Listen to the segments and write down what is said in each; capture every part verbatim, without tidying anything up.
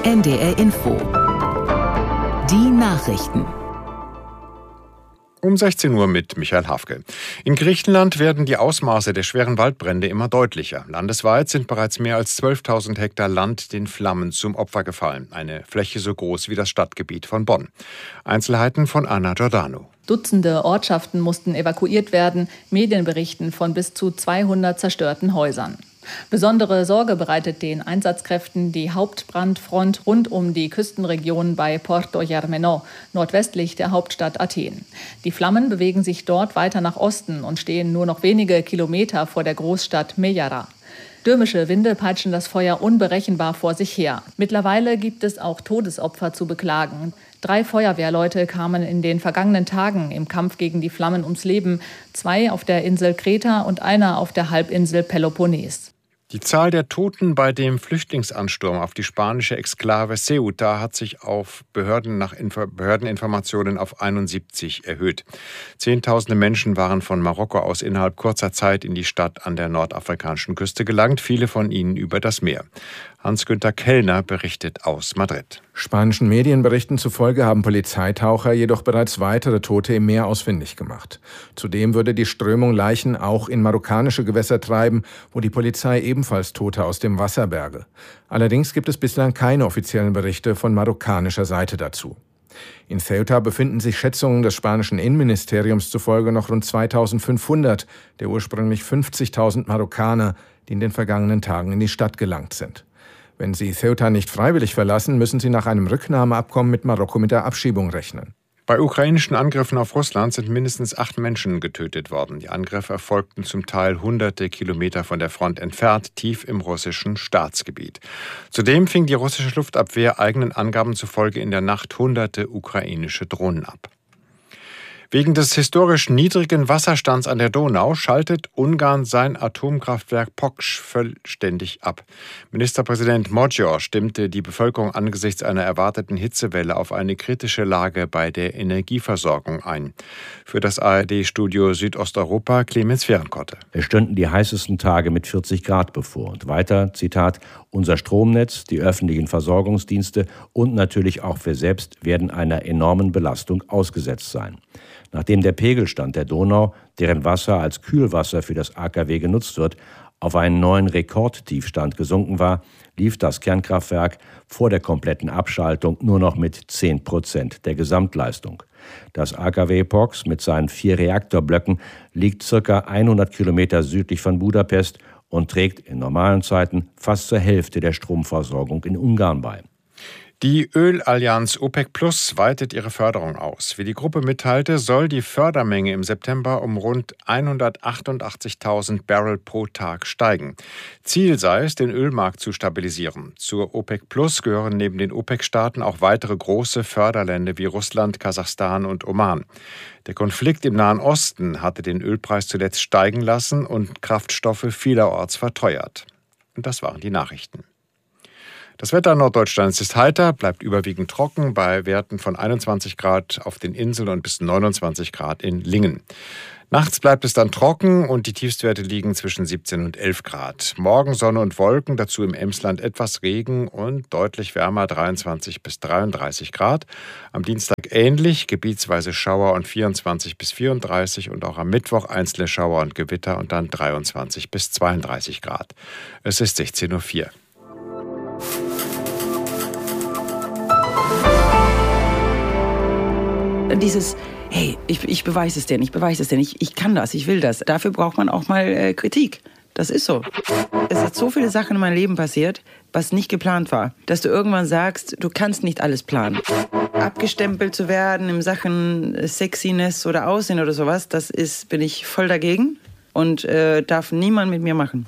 N D R Info. Die Nachrichten. Um sechzehn Uhr mit Michael Hafke. In Griechenland werden die Ausmaße der schweren Waldbrände immer deutlicher. Landesweit sind bereits mehr als zwölftausend Hektar Land den Flammen zum Opfer gefallen. Eine Fläche so groß wie das Stadtgebiet von Bonn. Einzelheiten von Anna Giordano. Dutzende Ortschaften mussten evakuiert werden. Medien berichten von bis zu zweihundert zerstörten Häusern. Besondere Sorge bereitet den Einsatzkräften die Hauptbrandfront rund um die Küstenregion bei Porto Germano, nordwestlich der Hauptstadt Athen. Die Flammen bewegen sich dort weiter nach Osten und stehen nur noch wenige Kilometer vor der Großstadt Mejara. Stürmische Winde peitschen das Feuer unberechenbar vor sich her. Mittlerweile gibt es auch Todesopfer zu beklagen. Drei Feuerwehrleute kamen in den vergangenen Tagen im Kampf gegen die Flammen ums Leben. Zwei auf der Insel Kreta und einer auf der Halbinsel Peloponnes. Die Zahl der Toten bei dem Flüchtlingsansturm auf die spanische Exklave Ceuta hat sich auf Behörden nach Info- Behördeninformationen auf einundsiebzig erhöht. Zehntausende Menschen waren von Marokko aus innerhalb kurzer Zeit in die Stadt an der nordafrikanischen Küste gelangt, viele von ihnen über das Meer. Hans-Günther Kellner berichtet aus Madrid. Spanischen Medienberichten zufolge haben Polizeitaucher jedoch bereits weitere Tote im Meer ausfindig gemacht. Zudem würde die Strömung Leichen auch in marokkanische Gewässer treiben, wo die Polizei ebenfalls Tote aus dem Wasser berge. Allerdings gibt es bislang keine offiziellen Berichte von marokkanischer Seite dazu. In Ceuta befinden sich Schätzungen des spanischen Innenministeriums zufolge noch rund zweitausendfünfhundert der ursprünglich fünfzigtausend Marokkaner, die in den vergangenen Tagen in die Stadt gelangt sind. Wenn sie Ceuta nicht freiwillig verlassen, müssen sie nach einem Rücknahmeabkommen mit Marokko mit der Abschiebung rechnen. Bei ukrainischen Angriffen auf Russland sind mindestens acht Menschen getötet worden. Die Angriffe erfolgten zum Teil hunderte Kilometer von der Front entfernt, tief im russischen Staatsgebiet. Zudem fing die russische Luftabwehr eigenen Angaben zufolge in der Nacht hunderte ukrainische Drohnen ab. Wegen des historisch niedrigen Wasserstands an der Donau schaltet Ungarn sein Atomkraftwerk Poksh vollständig ab. Ministerpräsident Magyar stimmte die Bevölkerung angesichts einer erwarteten Hitzewelle auf eine kritische Lage bei der Energieversorgung ein. Für das A R D-Studio Südosteuropa Clemens Fehrenkotte. Es stünden die heißesten Tage mit vierzig Grad bevor. Und weiter, Zitat, unser Stromnetz, die öffentlichen Versorgungsdienste und natürlich auch wir selbst werden einer enormen Belastung ausgesetzt sein. Nachdem der Pegelstand der Donau, deren Wasser als Kühlwasser für das A K W genutzt wird, auf einen neuen Rekordtiefstand gesunken war, lief das Kernkraftwerk vor der kompletten Abschaltung nur noch mit zehn Prozent der Gesamtleistung. Das A K W Poksh mit seinen vier Reaktorblöcken liegt circa hundert Kilometer südlich von Budapest und trägt in normalen Zeiten fast zur Hälfte der Stromversorgung in Ungarn bei. Die Ölallianz OPEC Plus weitet ihre Förderung aus. Wie die Gruppe mitteilte, soll die Fördermenge im September um rund hundertachtundachtzigtausend Barrel pro Tag steigen. Ziel sei es, den Ölmarkt zu stabilisieren. Zur OPEC Plus gehören neben den OPEC-Staaten auch weitere große Förderländer wie Russland, Kasachstan und Oman. Der Konflikt im Nahen Osten hatte den Ölpreis zuletzt steigen lassen und Kraftstoffe vielerorts verteuert. Und das waren die Nachrichten. Das Wetter in Norddeutschland ist heiter, bleibt überwiegend trocken bei Werten von einundzwanzig Grad auf den Inseln und bis neunundzwanzig Grad in Lingen. Nachts bleibt es dann trocken und die Tiefstwerte liegen zwischen siebzehn und elf Grad. Morgen Sonne und Wolken, dazu im Emsland etwas Regen und deutlich wärmer dreiundzwanzig bis dreiunddreißig Grad. Am Dienstag ähnlich, gebietsweise Schauer und vierundzwanzig bis vierunddreißig und auch am Mittwoch einzelne Schauer und Gewitter und dann dreiundzwanzig bis zweiunddreißig Grad. Es ist sechzehn Uhr vier. Dieses, hey, ich, ich beweise es denn, ich beweise es denn, ich, ich kann das, ich will das. Dafür braucht man auch mal äh, Kritik. Das ist so. Es sind so viele Sachen in meinem Leben passiert, was nicht geplant war. Dass du irgendwann sagst, du kannst nicht alles planen. Abgestempelt zu werden in Sachen Sexiness oder Aussehen oder sowas, das ist, bin ich voll dagegen und äh, darf niemand mit mir machen.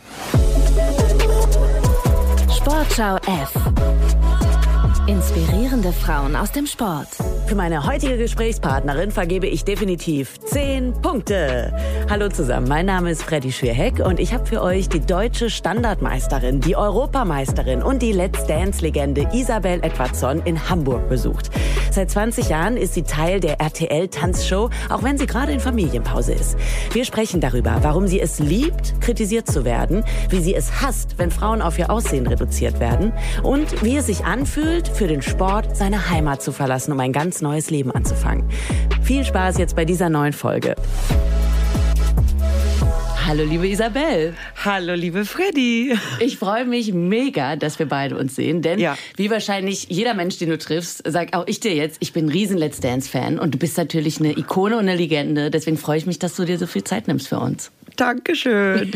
Sportschau F. Inspirierende Frauen aus dem Sport. Für meine heutige Gesprächspartnerin vergebe ich definitiv zehn Punkte. Hallo zusammen, mein Name ist Freddy Schwierheck und ich habe für euch die deutsche Standardmeisterin, die Europameisterin und die Let's Dance-Legende Isabel Edwardson in Hamburg besucht. Seit zwanzig Jahren ist sie Teil der R T L-Tanzshow, auch wenn sie gerade in Familienpause ist. Wir sprechen darüber, warum sie es liebt, kritisiert zu werden, wie sie es hasst, wenn Frauen auf ihr Aussehen reduziert werden und wie es sich anfühlt, für den Sport seine Heimat zu verlassen, um ein ganz neues Leben anzufangen. Viel Spaß jetzt bei dieser neuen Folge. Hallo, liebe Isabel. Hallo, liebe Freddy. Ich freue mich mega, dass wir beide uns sehen, denn ja. wie wahrscheinlich jeder Mensch, den du triffst, sagt auch ich dir jetzt, ich bin ein riesen Let's Dance-Fan und du bist natürlich eine Ikone und eine Legende. Deswegen freue ich mich, dass du dir so viel Zeit nimmst für uns. Dankeschön.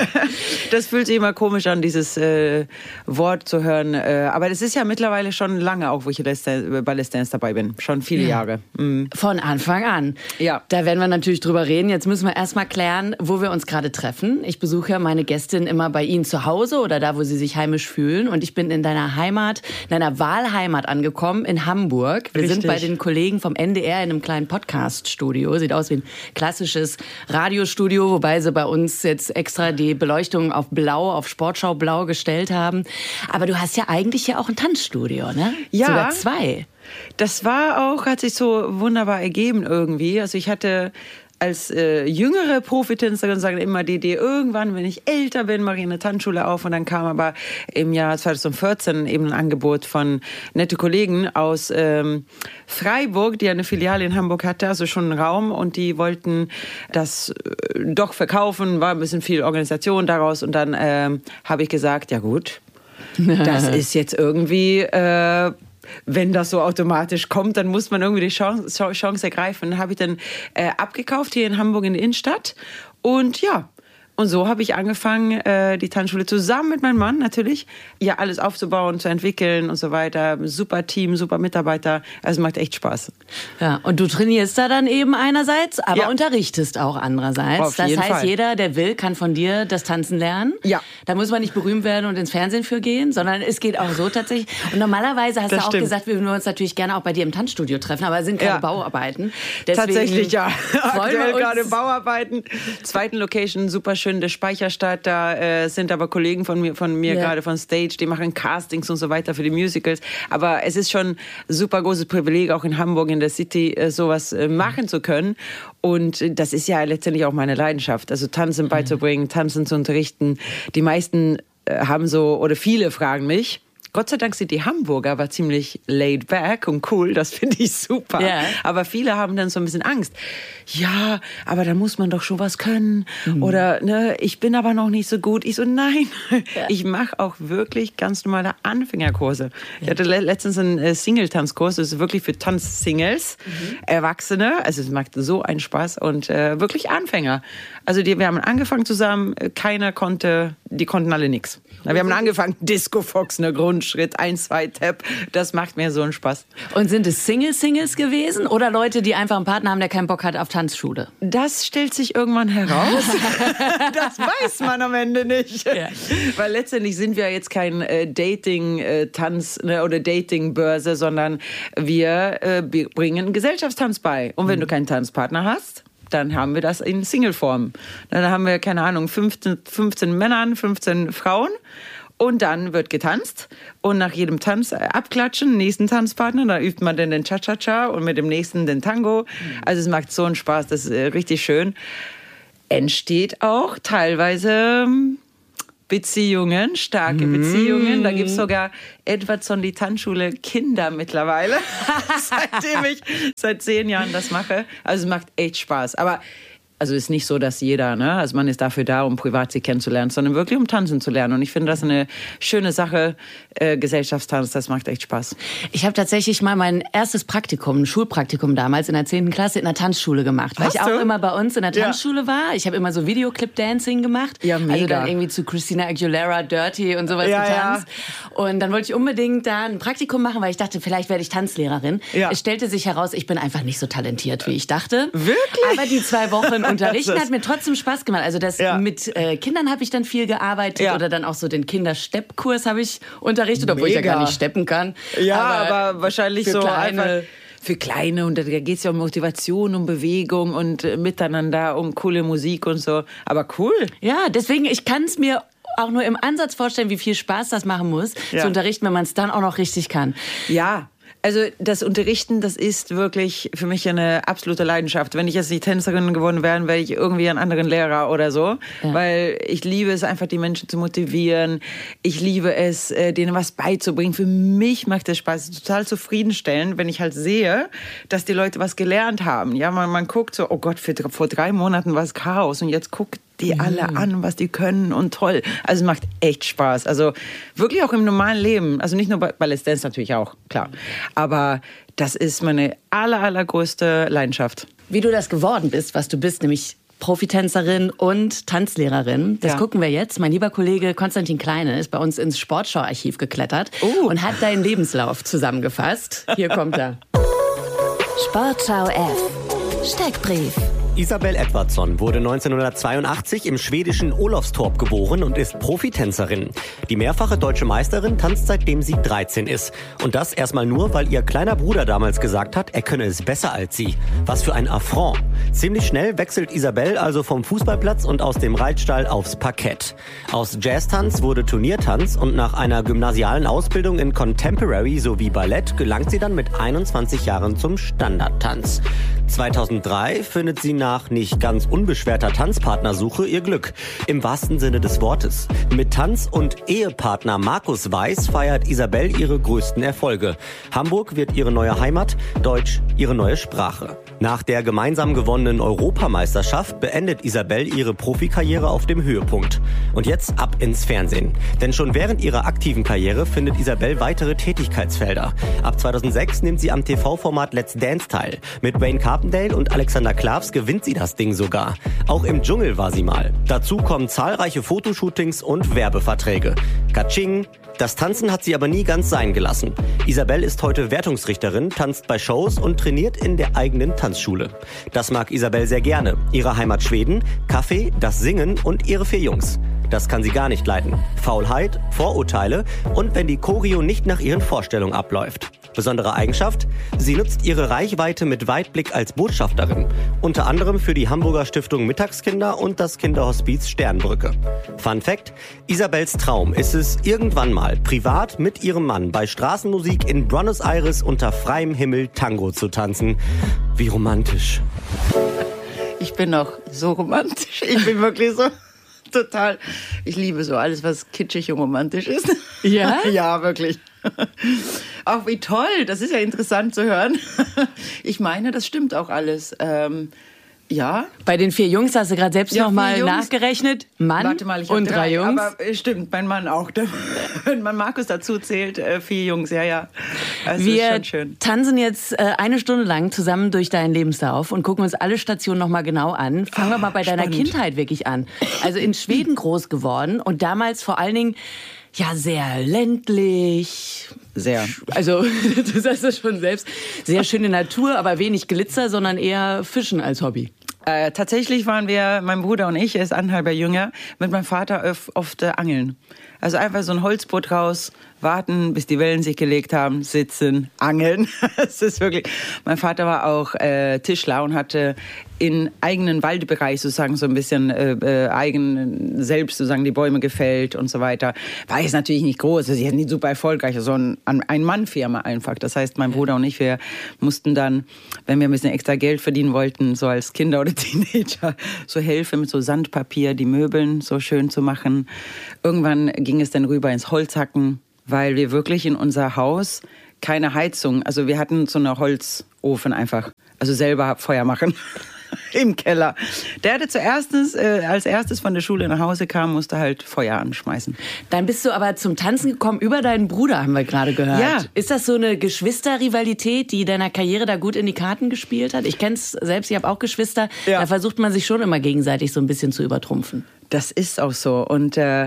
Das fühlt sich immer komisch an, dieses äh, Wort zu hören. Äh, aber das ist ja mittlerweile schon lange, auch wo ich Let's Dance, bei Let's Dance dabei bin. Schon viele ja. Jahre. Mhm. Von Anfang an. Ja. Da werden wir natürlich drüber reden. Jetzt müssen wir erst mal klären, wo wir uns gerade treffen. Ich besuche ja meine Gästin immer bei Ihnen zu Hause oder da, wo sie sich heimisch fühlen. Und ich bin in deiner Heimat, in deiner Wahlheimat angekommen, in Hamburg. Wir Richtig. sind bei den Kollegen vom N D R in einem kleinen Podcast-Studio. Sieht aus wie ein klassisches Radiostudio, wobei sie bei uns jetzt extra die Beleuchtung auf blau, auf Sportschau blau gestellt haben. Aber du hast ja eigentlich ja auch ein Tanzstudio, ne? Ja. Sogar zwei. Das war auch, hat sich so wunderbar ergeben irgendwie. Also ich hatte als äh, jüngere Profitänzerin sagen immer die Idee, irgendwann, wenn ich älter bin, mache ich eine Tanzschule auf. Und dann kam aber im Jahr zweitausendvierzehn eben ein Angebot von nette Kollegen aus ähm, Freiburg, die eine Filiale in Hamburg hatte, also schon einen Raum. Und die wollten das äh, doch verkaufen, war ein bisschen viel Organisation daraus. Und dann ähm, habe ich gesagt, ja gut, das ist jetzt irgendwie... Äh, wenn das so automatisch kommt, dann muss man irgendwie die Chance, Chance ergreifen. Dann habe ich dann äh, abgekauft hier in Hamburg in der Innenstadt und ja, und so habe ich angefangen, äh, die Tanzschule zusammen mit meinem Mann natürlich, ja alles aufzubauen, zu entwickeln und so weiter. Super Team, super Mitarbeiter, also macht echt Spaß. Ja, und du trainierst da dann eben einerseits, aber ja. unterrichtest auch andererseits. Auf das jeden heißt, Fall. Jeder, der will, kann von dir das Tanzen lernen. Ja. Da muss man nicht berühmt werden und ins Fernsehen für gehen, sondern es geht auch so tatsächlich. Und normalerweise hast das du auch stimmt. gesagt, wir würden uns natürlich gerne auch bei dir im Tanzstudio treffen, aber es sind keine ja. Bauarbeiten. Deswegen tatsächlich, ja. Aktuell wir gerade Bauarbeiten. Zweiten Location, super schön, der Speicherstadt. Da äh, sind aber Kollegen von mir, von mir ja. gerade von Stage, die machen Castings und so weiter für die Musicals. Aber es ist schon ein super großes Privileg, auch in Hamburg, in der City, äh, sowas äh, machen zu können. Und äh, das ist ja letztendlich auch meine Leidenschaft. Also Tanzen beizubringen, Tanzen zu unterrichten. Die meisten äh, haben so, oder viele fragen mich, Gott sei Dank sind die Hamburger aber ziemlich laid back und cool, das finde ich super. Yeah. Aber viele haben dann so ein bisschen Angst. Ja, aber da muss man doch schon was können. Mhm. Oder, ne, ich bin aber noch nicht so gut. Ich so, nein, ja. ich mache auch wirklich ganz normale Anfängerkurse. Ja. Ich hatte letztens einen äh, Single-Tanzkurs, das ist wirklich für Tanzsingles, mhm. Erwachsene. Also es macht so einen Spaß und äh, wirklich Anfänger. Also die, wir haben angefangen zusammen, keiner konnte, die konnten alle nichts. Wir haben angefangen, Disco Fox, ne, Grundschritt, ein, zwei, Tap, das macht mir so einen Spaß. Und sind es Single-Singles gewesen oder Leute, die einfach einen Partner haben, der keinen Bock hat auf Tanzschule? Das stellt sich irgendwann heraus. Das weiß man am Ende nicht. Ja. Weil letztendlich sind wir jetzt kein äh, Dating-Tanz äh, ne, oder Dating-Börse, sondern wir äh, bringen Gesellschaftstanz bei. Und wenn mhm. du keinen Tanzpartner hast, dann haben wir das in Single-Form. Dann haben wir, keine Ahnung, fünfzehn, fünfzehn Männern, fünfzehn Frauen. Und dann wird getanzt. Und nach jedem Tanz abklatschen, nächsten Tanzpartner. Da übt man dann den Cha-Cha-Cha und mit dem nächsten den Tango. Also es macht so einen Spaß, das ist richtig schön. Entsteht auch teilweise Beziehungen, starke Beziehungen. Da gibt es sogar Edwardson, die Tanzschule, Kinder mittlerweile, seitdem ich seit zehn Jahren das mache. Also es macht echt Spaß. Aber also ist nicht so, dass jeder, ne, also man ist dafür da, um privat sie kennenzulernen, sondern wirklich um tanzen zu lernen. Und ich finde das eine schöne Sache, äh, Gesellschaftstanz, das macht echt Spaß. Ich habe tatsächlich mal mein erstes Praktikum, ein Schulpraktikum damals in der zehnten Klasse in der Tanzschule gemacht, weil Hast ich auch du? immer bei uns in der Tanzschule ja. war. Ich habe immer so Videoclip-Dancing gemacht. Ja, mega. Also dann irgendwie zu Christina Aguilera, Dirty und sowas ja, getanzt. Ja. Und dann wollte ich unbedingt da ein Praktikum machen, weil ich dachte, vielleicht werde ich Tanzlehrerin. Ja. Es stellte sich heraus, ich bin einfach nicht so talentiert, wie ich dachte. Wirklich? Aber die zwei Wochen Unterrichten hat mir trotzdem Spaß gemacht. Also das ja. mit äh, Kindern habe ich dann viel gearbeitet ja. oder dann auch so den Kindersteppkurs habe ich unterrichtet, obwohl Mega. ich ja gar nicht steppen kann. Ja, aber, aber wahrscheinlich so kleine, einfach für Kleine und da geht es ja um Motivation, um Bewegung und äh, Miteinander, um coole Musik und so. Aber cool. Ja, deswegen, ich kann es mir auch nur im Ansatz vorstellen, wie viel Spaß das machen muss, ja. zu unterrichten, wenn man es dann auch noch richtig kann. Ja. Also das Unterrichten, das ist wirklich für mich eine absolute Leidenschaft. Wenn ich jetzt nicht Tänzerin geworden wäre, wäre ich irgendwie ein anderer Lehrer oder so. Ja. Weil ich liebe es einfach, die Menschen zu motivieren. Ich liebe es, denen was beizubringen. Für mich macht es Spaß. Es ist total zufriedenstellend, wenn ich halt sehe, dass die Leute was gelernt haben. Ja, man, man guckt so, oh Gott, für, vor drei Monaten war es Chaos und jetzt guckt die alle an, was die können und toll. Also es macht echt Spaß. Also wirklich auch im normalen Leben. Also nicht nur bei, bei Let's Dance natürlich auch, klar. Aber das ist meine aller, allergrößte Leidenschaft. Wie du das geworden bist, was du bist, nämlich Profitänzerin und Tanzlehrerin. Das ja. gucken wir jetzt. Mein lieber Kollege Konstantin Kleine ist bei uns ins Sportschau-Archiv geklettert uh. und hat deinen Lebenslauf zusammengefasst. Hier kommt er. Sportschau F. Steckbrief. Isabel Edvardsson wurde neunzehnhundertzweiundachtzig im schwedischen Olofstorp geboren und ist Profitänzerin. Die mehrfache deutsche Meisterin tanzt seitdem sie dreizehn ist. Und das erstmal nur, weil ihr kleiner Bruder damals gesagt hat, er könne es besser als sie. Was für ein Affront. Ziemlich schnell wechselt Isabel also vom Fußballplatz und aus dem Reitstall aufs Parkett. Aus Jazztanz wurde Turniertanz und nach einer gymnasialen Ausbildung in Contemporary sowie Ballett gelangt sie dann mit einundzwanzig Jahren zum Standardtanz. zweitausenddrei findet sie nach nicht ganz unbeschwerter Tanzpartnersuche ihr Glück. Im wahrsten Sinne des Wortes. Mit Tanz- und Ehepartner Markus Weiß feiert Isabel ihre größten Erfolge. Hamburg wird ihre neue Heimat, Deutsch ihre neue Sprache. Nach der gemeinsam gewonnenen Europameisterschaft beendet Isabel ihre Profikarriere auf dem Höhepunkt. Und jetzt ab ins Fernsehen. Denn schon während ihrer aktiven Karriere findet Isabel weitere Tätigkeitsfelder. Ab zweitausendsechs nimmt sie am T V-Format Let's Dance teil. Mit Wayne Carpendale und Alexander Klavs gewinnt sie das Ding sogar. Auch im Dschungel war sie mal. Dazu kommen zahlreiche Fotoshootings und Werbeverträge. Katsching! Das Tanzen hat sie aber nie ganz sein gelassen. Isabel ist heute Wertungsrichterin, tanzt bei Shows und trainiert in der eigenen Tanzschule. Das mag Isabel sehr gerne. Ihre Heimat Schweden, Kaffee, das Singen und ihre vier Jungs. Das kann sie gar nicht leiden. Faulheit, Vorurteile und wenn die Choreo nicht nach ihren Vorstellungen abläuft. Besondere Eigenschaft? Sie nutzt ihre Reichweite mit Weitblick als Botschafterin. Unter anderem für die Hamburger Stiftung Mittagskinder und das Kinderhospiz Sternbrücke. Fun Fact: Isabels Traum ist es, irgendwann mal privat mit ihrem Mann bei Straßenmusik in Buenos Aires unter freiem Himmel Tango zu tanzen. Wie romantisch. Ich bin auch so romantisch. Ich bin wirklich so... Total. Ich liebe so alles, was kitschig und romantisch ist. Ja? Ja, wirklich. Auch wie toll, das ist ja interessant zu hören. Ich meine, das stimmt auch alles. Ähm, ja. Bei den vier Jungs hast du gerade selbst ja, noch mal Jungs. nachgerechnet. Mann Warte mal, ich und drei, drei Jungs. Aber stimmt, mein Mann auch. Wenn man Markus dazu zählt, äh, vier Jungs, ja, ja. Das Wir ist schon schön. tanzen jetzt äh, eine Stunde lang zusammen durch deinen Lebenslauf und gucken uns alle Stationen noch mal genau an. Fangen wir mal bei deiner Spannend. Kindheit wirklich an. Also in Schweden groß geworden und damals vor allen Dingen ja sehr ländlich. Sehr. Also du sagst es schon selbst. Sehr schöne Natur, aber wenig Glitzer, sondern eher Fischen als Hobby. Äh, tatsächlich waren wir, mein Bruder und ich, er ist anderthalb Jahre jünger, mit meinem Vater öf, oft äh, angeln. Also einfach so ein Holzboot raus, warten, bis die Wellen sich gelegt haben, sitzen, angeln. Es ist wirklich. Mein Vater war auch äh, Tischler und hatte in eigenen Waldbereich sozusagen so ein bisschen äh, äh, eigen selbst sozusagen die Bäume gefällt und so weiter. War jetzt natürlich nicht groß, sie ist nicht super erfolgreich, so ein Ein-Mann-Firma einfach. Das heißt, mein Bruder und ich, wir mussten dann, wenn wir ein bisschen extra Geld verdienen wollten, so als Kinder oder Teenager, so helfen mit so Sandpapier, die Möbeln so schön zu machen. Irgendwann ging es dann rüber ins Holzhacken, weil wir wirklich in unser Haus keine Heizung, also wir hatten so einen Holzofen einfach, also selber Feuer machen. Im Keller. Der, der zuerst äh, als erstes von der Schule nach Hause kam, musste halt Feuer anschmeißen. Dann bist du aber zum Tanzen gekommen über deinen Bruder, haben wir gerade gehört. Ja. Ist das so eine Geschwisterrivalität, die deiner Karriere da gut in die Karten gespielt hat? Ich kenne es selbst, ich habe auch Geschwister. Ja. Da versucht man sich schon immer gegenseitig so ein bisschen zu übertrumpfen. Das ist auch so. Und äh,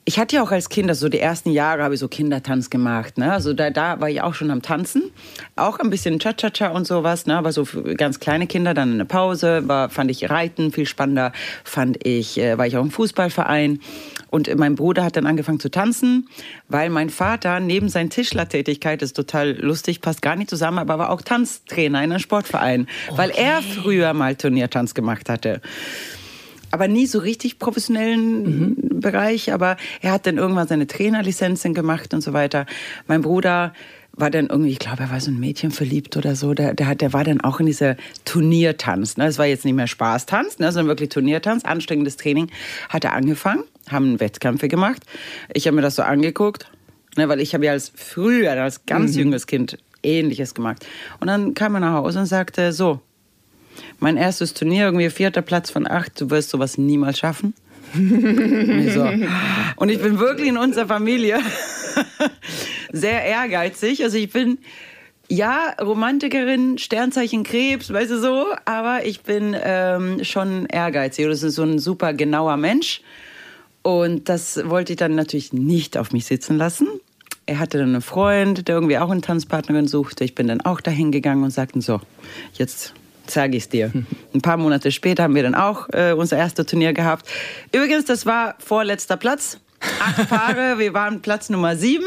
Ich hatte ja auch als Kind, also die ersten Jahre habe ich so Kindertanz gemacht, ne? Also da, da war ich auch schon am Tanzen, auch ein bisschen Cha-Cha-Cha und sowas, ne? Aber so für ganz kleine Kinder, dann eine Pause, war, fand ich Reiten viel spannender, fand ich, äh, war ich auch im Fußballverein und mein Bruder hat dann angefangen zu tanzen, weil mein Vater neben seiner Tischlertätigkeit, ist total lustig, passt gar nicht zusammen, aber war auch Tanztrainer in einem Sportverein, okay. Weil er früher mal Turniertanz gemacht hatte. Aber nie so richtig professionellen mhm. Bereich. Aber er hat dann irgendwann seine Trainerlizenzen gemacht und so weiter. Mein Bruder war dann irgendwie, ich glaube, er war so ein Mädchen verliebt oder so. Der, der, der war dann auch in dieser Turniertanz. Ne? Das war jetzt nicht mehr Spaßtanz, ne? Sondern wirklich Turniertanz. Anstrengendes Training hat er angefangen, haben Wettkämpfe gemacht. Ich habe mir das so angeguckt, ne? Weil ich habe ja als früher, als ganz mhm. junges Kind Ähnliches gemacht. Und dann kam er nach Hause und sagte, so, mein erstes Turnier, irgendwie vierter Platz von acht, du wirst sowas niemals schaffen. Und ich, so. Und ich bin wirklich in unserer Familie sehr ehrgeizig. Also ich bin, ja, Romantikerin, Sternzeichen Krebs, weißt du so, aber ich bin ähm, schon ehrgeizig. Das ist so ein super genauer Mensch. Und das wollte ich dann natürlich nicht auf mich sitzen lassen. Er hatte dann einen Freund, der irgendwie auch eine Tanzpartnerin suchte. Ich bin dann auch dahin gegangen und sagte, so, jetzt zeige ich es dir. Ein paar Monate später haben wir dann auch äh, unser erstes Turnier gehabt. Übrigens, das war vorletzter Platz. Acht Paare, wir waren Platz Nummer sieben.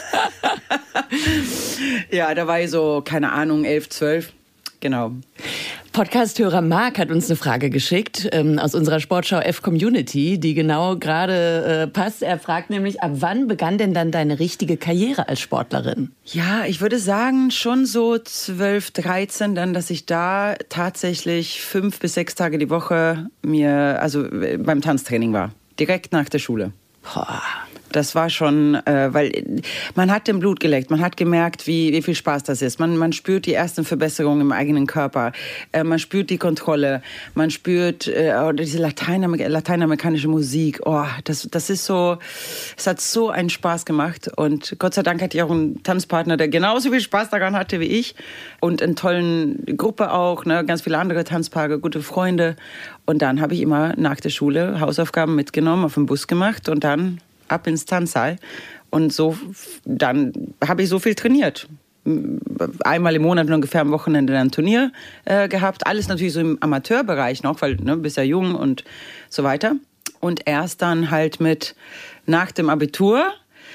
Ja, da war ich so, keine Ahnung, elf, zwölf. Genau. Podcast-Hörer Marc hat uns eine Frage geschickt ähm, aus unserer Sportschau F-Community, die genau gerade äh, passt. Er fragt nämlich, ab wann begann denn dann deine richtige Karriere als Sportlerin? Ja, ich würde sagen schon so zwölf, dreizehn, dann, dass ich da tatsächlich fünf bis sechs Tage die Woche mir, also beim Tanztraining war. Direkt nach der Schule. Boah. Das war schon, äh, weil man hat dem Blut geleckt, man hat gemerkt, wie, wie viel Spaß das ist. Man, man spürt die ersten Verbesserungen im eigenen Körper, äh, man spürt die Kontrolle, man spürt äh, diese Lateinamer- lateinamerikanische Musik. Oh, das, das ist so, es hat so einen Spaß gemacht. Und Gott sei Dank hatte ich auch einen Tanzpartner, der genauso viel Spaß daran hatte wie ich. Und eine tolle Gruppe auch, ne? Ganz viele andere Tanzpaare, gute Freunde. Und dann habe ich immer nach der Schule Hausaufgaben mitgenommen, auf den Bus gemacht und dann ab ins Tanzsaal. Und so, dann habe ich so viel trainiert. Einmal im Monat ungefähr am Wochenende ein Turnier äh, gehabt. Alles natürlich so im Amateurbereich noch, weil ne, bist ja jung und so weiter. Und erst dann halt mit nach dem Abitur,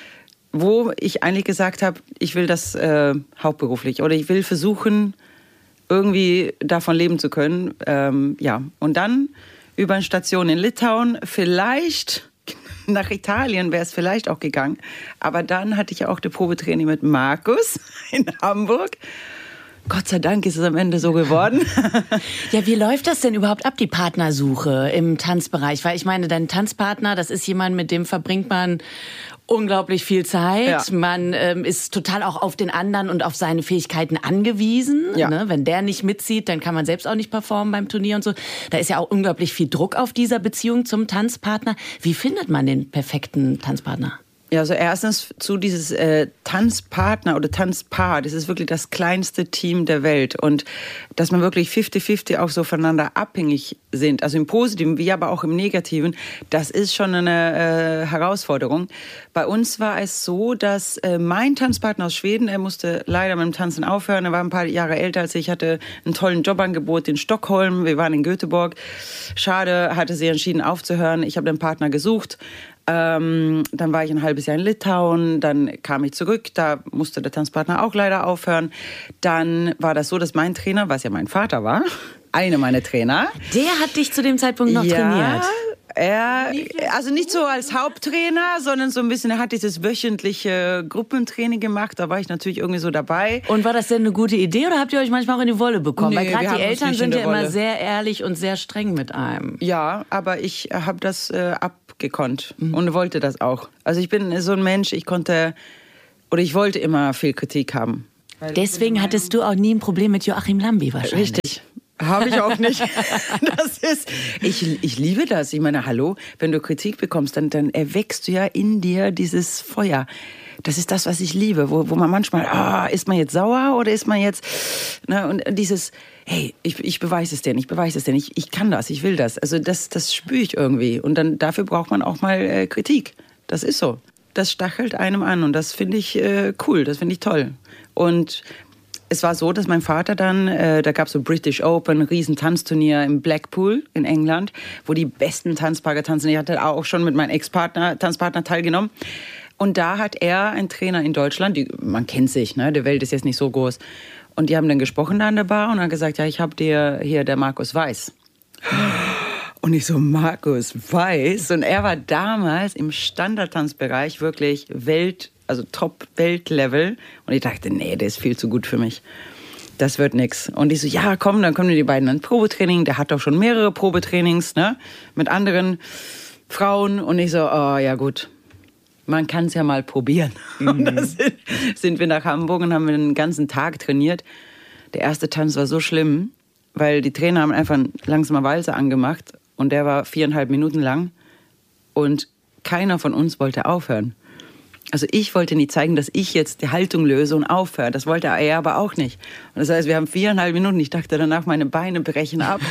wo ich eigentlich gesagt habe, ich will das äh, hauptberuflich oder ich will versuchen, irgendwie davon leben zu können. Ähm, ja. Und dann über eine Station in Litauen, vielleicht nach Italien wäre es vielleicht auch gegangen. Aber dann hatte ich auch das Probetraining mit Markus in Hamburg. Gott sei Dank ist es am Ende so geworden. Ja, wie läuft das denn überhaupt ab, die Partnersuche im Tanzbereich? Weil ich meine, dein Tanzpartner, das ist jemand, mit dem verbringt man unglaublich viel Zeit. Ja. Man ähm, ist total auch auf den anderen und auf seine Fähigkeiten angewiesen. Ja. Ne? Wenn der nicht mitzieht, dann kann man selbst auch nicht performen beim Turnier und so. Da ist ja auch unglaublich viel Druck auf dieser Beziehung zum Tanzpartner. Wie findet man den perfekten Tanzpartner? Ja, also erstens zu dieses äh, Tanzpartner oder Tanzpaar, das ist wirklich das kleinste Team der Welt und dass man wirklich fünfzig fünfzig auch so voneinander abhängig sind, also im Positiven wie aber auch im Negativen, das ist schon eine äh, Herausforderung. Bei uns war es so, dass äh, mein Tanzpartner aus Schweden, er musste leider mit dem Tanzen aufhören, er war ein paar Jahre älter als ich, hatte einen tollen Jobangebot in Stockholm, wir waren in Göteborg, schade, hatte sie entschieden aufzuhören, ich habe den Partner gesucht. Ähm, dann war ich ein halbes Jahr in Litauen, dann kam ich zurück, da musste der Tanzpartner auch leider aufhören. Dann war das so, dass mein Trainer, was ja mein Vater war, einer meiner Trainer. Der hat dich zu dem Zeitpunkt noch ja, trainiert? Er, also nicht so als Haupttrainer, sondern so ein bisschen, er hat dieses wöchentliche Gruppentraining gemacht, da war ich natürlich irgendwie so dabei. Und war das denn eine gute Idee oder habt ihr euch manchmal auch in die Wolle bekommen? Nee, weil gerade die Eltern sind ja Wolle. immer sehr ehrlich und sehr streng mit einem. Ja, aber ich habe das äh, abgekonnt mhm. und wollte das auch. Also ich bin so ein Mensch, ich konnte oder ich wollte immer viel Kritik haben. Deswegen hattest du auch nie ein Problem mit Joachim Lambi wahrscheinlich. Richtig. Habe ich auch nicht. Das ist, ich, ich liebe das. Ich meine, hallo, wenn du Kritik bekommst, dann, dann erweckst du ja in dir dieses Feuer. Das ist das, was ich liebe, wo, wo man manchmal, ah, ist man jetzt sauer oder ist man jetzt, ne, und dieses, hey, ich, ich beweise es denn, ich beweise es denn, ich, ich kann das, ich will das. Also das, das spüre ich irgendwie. Und dann dafür braucht man auch mal äh, Kritik. Das ist so. Das stachelt einem an und das finde ich äh, cool, das finde ich toll. Und es war so, dass mein Vater dann, äh, da gab es so British Open, ein riesen Tanzturnier in Blackpool in England, wo die besten Tanzpaare tanzen. Ich hatte auch schon mit meinem Ex-Partner, Tanzpartner teilgenommen. Und da hat er einen Trainer in Deutschland, die, man kennt sich, ne? Die Welt ist jetzt nicht so groß. Und die haben dann gesprochen da an der Bar und haben gesagt, ja, ich habe dir hier der Markus Weiß. Und ich so, Markus Weiß? Und er war damals im Standardtanzbereich wirklich Welt, also Top-Welt-Level. Und ich dachte, nee, der ist viel zu gut für mich. Das wird nix. Und ich so, ja, komm, dann kommen die beiden an Probetraining. Der hat doch schon mehrere Probetrainings, ne, mit anderen Frauen. Und ich so, oh, ja gut, man kann es ja mal probieren. Mhm. Und dann sind, sind wir nach Hamburg und haben den ganzen Tag trainiert. Der erste Tanz war so schlimm, weil die Trainer haben einfach einen langsamer Walzer angemacht. Und der war viereinhalb Minuten lang. Und keiner von uns wollte aufhören. Also ich wollte nie zeigen, dass ich jetzt die Haltung löse und aufhöre. Das wollte er aber auch nicht. Und das heißt, wir haben viereinhalb Minuten. Ich dachte danach, meine Beine brechen ab.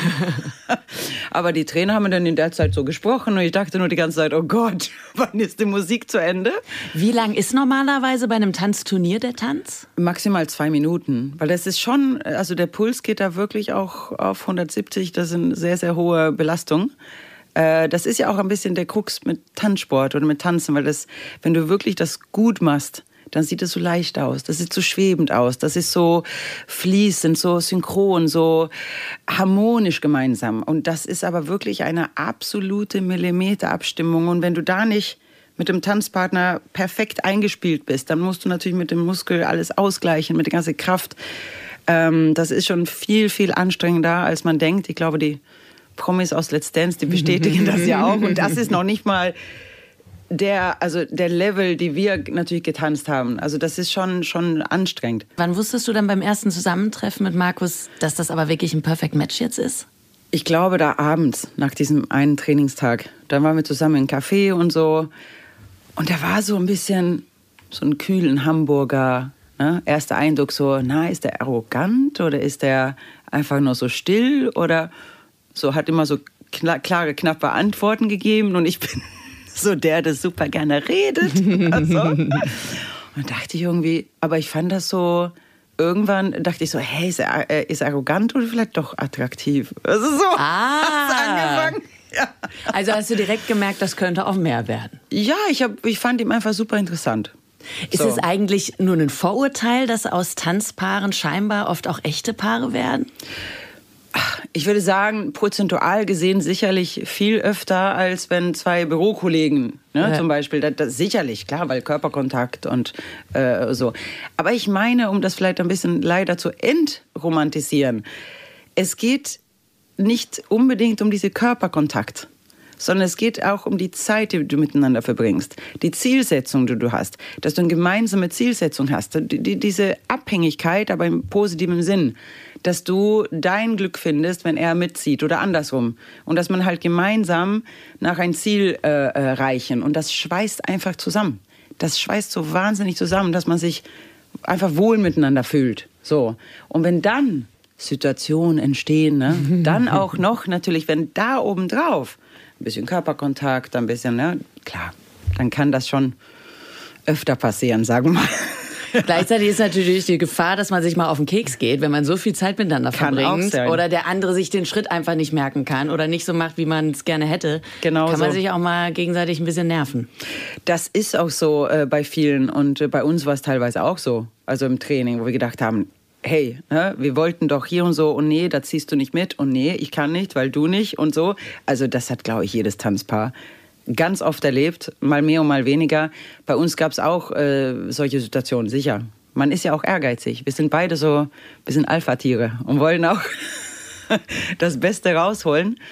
Aber die Trainer haben dann in der Zeit so gesprochen. Und ich dachte nur die ganze Zeit, oh Gott, wann ist die Musik zu Ende? Wie lang ist normalerweise bei einem Tanzturnier der Tanz? Maximal zwei Minuten. Weil das ist schon, also der Puls geht da wirklich auch auf hundertsiebzig. Das ist eine sehr, sehr hohe Belastung. Das ist ja auch ein bisschen der Krux mit Tanzsport oder mit Tanzen, weil das, wenn du wirklich das gut machst, dann sieht es so leicht aus, das sieht so schwebend aus, das ist so fließend, so synchron, so harmonisch gemeinsam. Und das ist aber wirklich eine absolute Millimeterabstimmung. Und wenn du da nicht mit dem Tanzpartner perfekt eingespielt bist, dann musst du natürlich mit dem Muskel alles ausgleichen, mit der ganzen Kraft. Das ist schon viel, viel anstrengender, als man denkt. Ich glaube, die Promis aus Let's Dance, die bestätigen das ja auch. Und das ist noch nicht mal der, also der Level, die wir natürlich getanzt haben. Also das ist schon, schon anstrengend. Wann wusstest du dann beim ersten Zusammentreffen mit Markus, dass das aber wirklich ein Perfect Match jetzt ist? Ich glaube, da abends, nach diesem einen Trainingstag, da waren wir zusammen im Café und so. Und der war so ein bisschen so ein kühlen Hamburger. Ne? Erster Eindruck so, na, ist der arrogant oder ist der einfach nur so still oder so, hat immer so klare, knappe Antworten gegeben und ich bin so der, der super gerne redet. Also. Und dachte ich irgendwie, aber ich fand das so, irgendwann dachte ich so, hey, ist er, ist er arrogant oder vielleicht doch attraktiv? Also so ah. hat's angefangen. Ja. Also hast du direkt gemerkt, das könnte auch mehr werden? Ja, ich, hab, ich fand ihn einfach super interessant. Ist so. Es eigentlich nur ein Vorurteil, dass aus Tanzpaaren scheinbar oft auch echte Paare werden? Ich würde sagen, prozentual gesehen sicherlich viel öfter, als wenn zwei Bürokollegen, ne, ja. zum Beispiel, das, das sicherlich, klar, weil Körperkontakt und äh, so. Aber ich meine, um das vielleicht ein bisschen leider zu entromantisieren, es geht nicht unbedingt um diesen Körperkontakt, sondern es geht auch um die Zeit, die du miteinander verbringst, die Zielsetzung, die du hast, dass du eine gemeinsame Zielsetzung hast, die, die, diese Abhängigkeit, aber im positiven Sinn, dass du dein Glück findest, wenn er mitzieht oder andersrum. Und dass man halt gemeinsam nach ein Ziel äh, erreichen. Und das schweißt einfach zusammen. Das schweißt so wahnsinnig zusammen, dass man sich einfach wohl miteinander fühlt. So. Und wenn dann Situationen entstehen, ne, dann auch noch natürlich, wenn da obendrauf ein bisschen Körperkontakt, ein bisschen, ne, klar, dann kann das schon öfter passieren, sagen wir mal. Gleichzeitig ist natürlich die Gefahr, dass man sich mal auf den Keks geht, wenn man so viel Zeit miteinander kann verbringt oder der andere sich den Schritt einfach nicht merken kann oder nicht so macht, wie man es gerne hätte. Genau kann man so. Sich auch mal gegenseitig ein bisschen nerven. Das ist auch so äh, bei vielen und äh, bei uns war es teilweise auch so, also im Training, wo wir gedacht haben, hey, ne, wir wollten doch hier und so und nee, da ziehst du nicht mit und nee, ich kann nicht, weil du nicht und so. Also das hat, glaube ich, jedes Tanzpaar ganz oft erlebt, mal mehr und mal weniger. Bei uns gab es auch äh, solche Situationen, sicher. Man ist ja auch ehrgeizig. Wir sind beide so, wir sind Alpha-Tiere und wollen auch das Beste rausholen.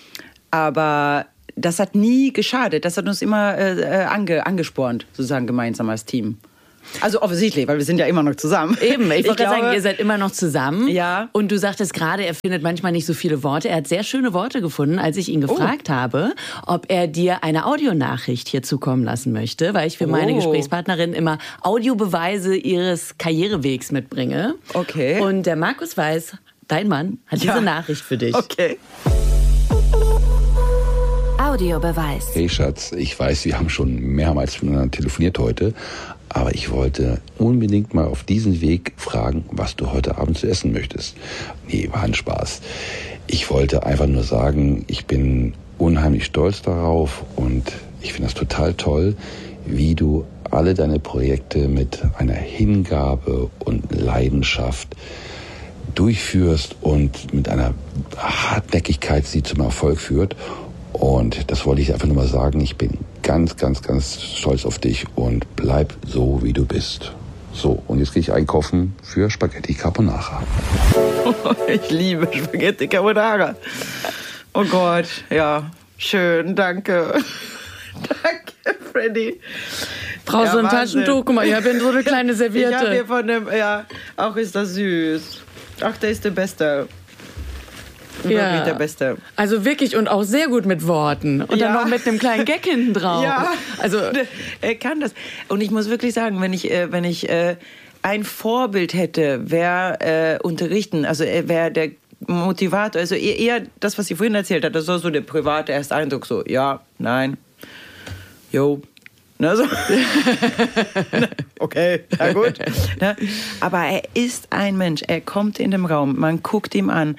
Aber das hat nie geschadet. Das hat uns immer äh, ange, angespornt, sozusagen gemeinsam als Team. Also offensichtlich, weil wir sind ja immer noch zusammen. Eben, ich wollte gerade sagen, ihr seid immer noch zusammen. Ja. Und du sagtest gerade, er findet manchmal nicht so viele Worte. Er hat sehr schöne Worte gefunden, als ich ihn gefragt oh. habe, ob er dir eine Audionachricht hier zukommen lassen möchte, weil ich für oh. meine Gesprächspartnerin immer Audiobeweise ihres Karrierewegs mitbringe. Okay. Und der Markus Weiß, dein Mann, hat ja. diese Nachricht für dich. Okay. Audiobeweis. Hey Schatz, ich weiß, wir haben schon mehrmals miteinander telefoniert heute, aber ich wollte unbedingt mal auf diesem Weg fragen, was du heute Abend zu essen möchtest. Nee, war ein Spaß. Ich wollte einfach nur sagen, ich bin unheimlich stolz darauf und ich finde das total toll, wie du alle deine Projekte mit einer Hingabe und Leidenschaft durchführst und mit einer Hartnäckigkeit sie zum Erfolg führt. Und das wollte ich einfach nur mal sagen. Ich bin ganz, ganz, ganz stolz auf dich und bleib so, wie du bist. So, und jetzt gehe ich einkaufen für Spaghetti Carbonara. Ich liebe Spaghetti Carbonara. Oh Gott, ja, schön, danke. Danke, Freddy. Brauchst ja, du ein Wahnsinn. Taschentuch? Guck mal, ich habe hier so eine kleine Serviette. Ich habe hier von dem, ja, auch ist das süß. Ach, der ist der Beste. Ja. Wirklich der Beste. Also wirklich und auch sehr gut mit Worten. Und Ja. dann noch mit einem kleinen Gag hinten drauf. Ja, Also, er kann das. Und ich muss wirklich sagen, wenn ich, äh, wenn ich äh, ein Vorbild hätte, wer äh, unterrichten, also äh, wer der Motivator, also eher, eher das, was sie vorhin erzählt hat, das war so der private erste Eindruck, so ja, nein, jo. Ne, so. Okay, na gut. Ne? Aber er ist ein Mensch, er kommt in den Raum, man guckt ihm an,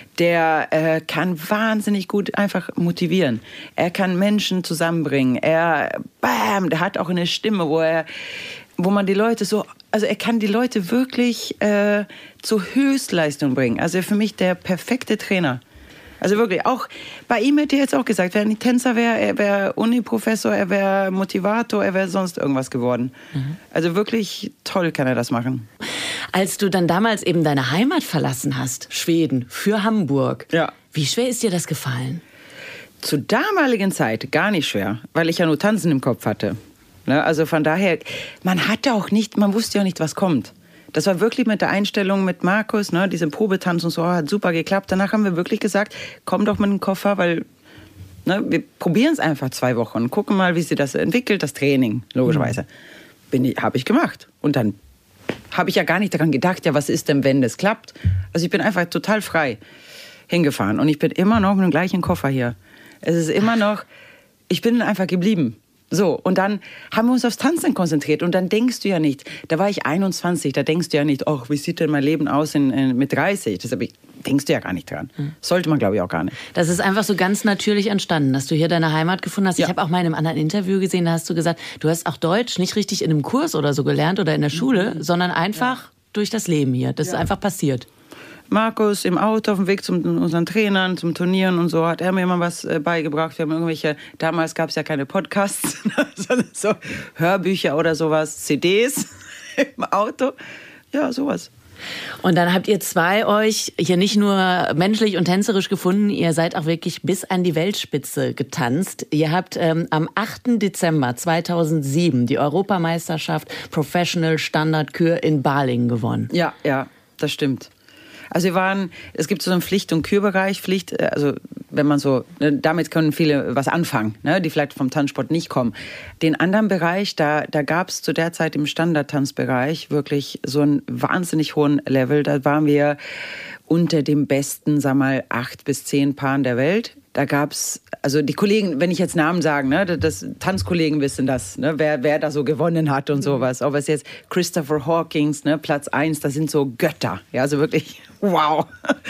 der äh, kann wahnsinnig gut einfach motivieren. Er kann Menschen zusammenbringen. Er, bam, der hat auch eine Stimme, wo er, wo man die Leute so, also er kann die Leute wirklich äh, zur Höchstleistung bringen. Also für mich der perfekte Trainer. Also wirklich, auch bei ihm hätte ich jetzt auch gesagt, wenn er nicht Tänzer wäre, er wäre Uni-Professor, er wäre Motivator, er wäre sonst irgendwas geworden. Mhm. Also wirklich toll kann er das machen. Als du dann damals eben deine Heimat verlassen hast, Schweden, für Hamburg, ja. Wie schwer ist dir das gefallen? Zur damaligen Zeit gar nicht schwer, weil ich ja nur Tanzen im Kopf hatte. Ne? Also von daher, man hatte auch nicht, man wusste ja nicht, was kommt. Das war wirklich mit der Einstellung mit Markus, ne, diese Probetanz und so, hat super geklappt. Danach haben wir wirklich gesagt, komm doch mit dem Koffer, weil ne, wir probieren es einfach zwei Wochen und gucken mal, wie sich das entwickelt, das Training, logischerweise. Bin ich, habe ich gemacht. Und dann habe ich ja gar nicht daran gedacht, ja, was ist denn, wenn das klappt? Also ich bin einfach total frei hingefahren und ich bin immer noch mit dem gleichen Koffer hier. Es ist immer noch, ich bin einfach geblieben. So, und dann haben wir uns aufs Tanzen konzentriert und dann denkst du ja nicht, da war ich einundzwanzig, da denkst du ja nicht, ach, wie sieht denn mein Leben aus in, in, mit dreißig? Deshalb denkst du ja gar nicht dran. Mhm. Sollte man, glaube ich, auch gar nicht. Das ist einfach so ganz natürlich entstanden, dass du hier deine Heimat gefunden hast. Ja. Ich habe auch mal in einem anderen Interview gesehen, da hast du gesagt, du hast auch Deutsch nicht richtig in einem Kurs oder so gelernt oder in der Schule, mhm. sondern einfach ja. durch das Leben hier. Das ja. ist einfach passiert. Markus im Auto auf dem Weg zu unseren Trainern, zum Turnieren und so, hat er mir immer was beigebracht. Wir haben irgendwelche, damals gab es ja keine Podcasts, sondern so Hörbücher oder sowas, C Ds im Auto. Ja, sowas. Und dann habt ihr zwei euch hier nicht nur menschlich und tänzerisch gefunden, ihr seid auch wirklich bis an die Weltspitze getanzt. Ihr habt ähm, am achten Dezember zweitausendsieben die Europameisterschaft Professional Standard Kür in Balingen gewonnen. Ja, ja, das stimmt. Also wir waren, es gibt so einen Pflicht- und Kürbereich. Pflicht, also wenn man so, damit können viele was anfangen, ne, die vielleicht vom Tanzsport nicht kommen. Den anderen Bereich, da, da gab es zu der Zeit im Standardtanzbereich wirklich so einen wahnsinnig hohen Level. Da waren wir unter dem besten, sag mal, acht bis zehn Paaren der Welt. Da gab's, also die Kollegen, wenn ich jetzt Namen sage, ne, das Tanzkollegen wissen das, ne, wer, wer da so gewonnen hat und sowas. Ob es jetzt Christopher Hawkins, ne, Platz eins, das sind so Götter. Ja, also wirklich, wow.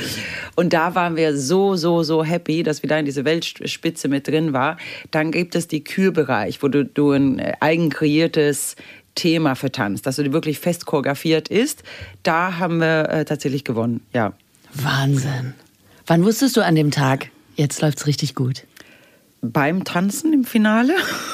Und da waren wir so, so, so happy, dass wir da in diese Weltspitze mit drin waren. Dann gibt es die Kürbereich, wo du, du ein eigen kreiertes Thema vertanzt, dass du wirklich fest choreografiert ist. Da haben wir äh, tatsächlich gewonnen, ja. Wahnsinn. Wann wusstest du an dem Tag, jetzt läuft's richtig gut? Beim Tanzen im Finale.